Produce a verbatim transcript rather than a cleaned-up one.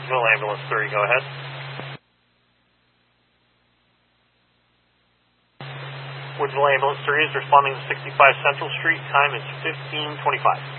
Woodsville, ambulance three, go ahead. Woodsville ambulance three is responding to sixty-five Central Street, time is fifteen twenty-five.